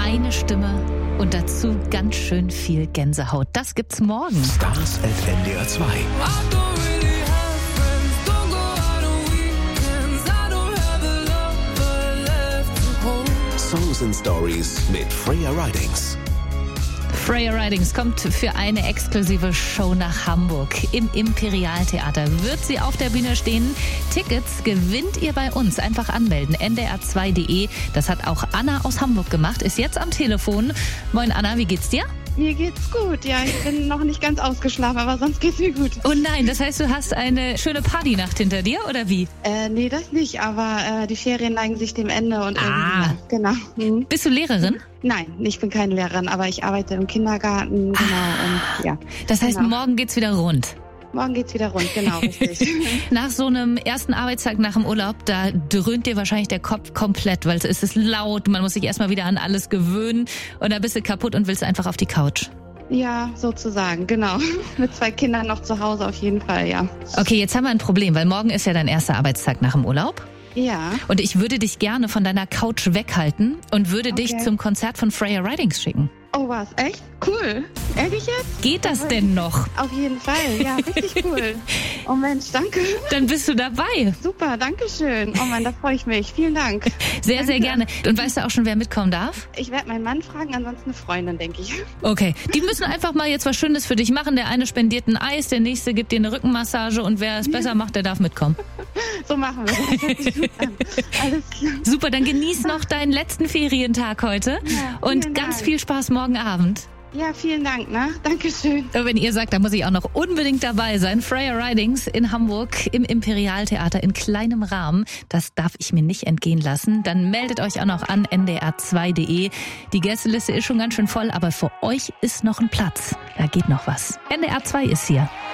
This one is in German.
eine Stimme und dazu ganz schön viel Gänsehaut. Das gibt's morgen. Stars at NDR 2. Songs and Stories mit Freya Ridings. Freya Ridings kommt für eine exklusive Show nach Hamburg. Im Imperialtheater wird sie auf der Bühne stehen. Tickets gewinnt ihr bei uns. Einfach anmelden. ndr2.de. Das hat auch Anna aus Hamburg gemacht. Ist jetzt am Telefon. Moin Anna, wie geht's dir? Mir geht's gut, ja. Ich bin noch nicht ganz ausgeschlafen, aber sonst geht's mir gut. Oh nein, das heißt, du hast eine schöne Partynacht hinter dir, oder wie? Nee, das nicht, aber die Ferien neigen sich dem Ende und genau. Bist du Lehrerin? Nein, ich bin keine Lehrerin, aber ich arbeite im Kindergarten, genau. Und, ja. Das heißt, genau. Morgen geht's wieder rund. Morgen geht's wieder rund, genau, richtig. Nach so einem ersten Arbeitstag nach dem Urlaub, da dröhnt dir wahrscheinlich der Kopf komplett, weil es ist laut, man muss sich erstmal wieder an alles gewöhnen und dann bist du kaputt und willst einfach auf die Couch. Ja, sozusagen, genau. Mit 2 Kindern noch zu Hause auf jeden Fall, ja. Okay, jetzt haben wir ein Problem, weil morgen ist ja dein erster Arbeitstag nach dem Urlaub. Ja. Und ich würde dich gerne von deiner Couch weghalten und würde dich zum Konzert von Freya Ridings schicken. Oh was, echt? Cool. Ehrlich jetzt? Geht das denn noch? Auf jeden Fall, ja, richtig cool. Oh Mensch, danke. Dann bist du dabei. Super, danke schön. Oh Mann, da freue ich mich. Vielen Dank. Sehr, danke. sehr gerne. Und weißt du auch schon, wer mitkommen darf? Ich werde meinen Mann fragen, ansonsten eine Freundin, denke ich. Okay, die müssen einfach mal jetzt was Schönes für dich machen. Der eine spendiert ein Eis, der nächste gibt dir eine Rückenmassage und wer es besser macht, der darf mitkommen. So machen wir das. Das hört sich gut an. Alles klar. Super, dann genieß noch deinen letzten Ferientag heute und ganz viel Spaß morgen Abend. Ja, vielen Dank, ne? Dankeschön. Und wenn ihr sagt, da muss ich auch noch unbedingt dabei sein, Freya Ridings in Hamburg im Imperialtheater in kleinem Rahmen, das darf ich mir nicht entgehen lassen, dann meldet euch auch noch an ndr2.de. Die Gästeliste ist schon ganz schön voll, aber für euch ist noch ein Platz. Da geht noch was. NDR 2 ist hier.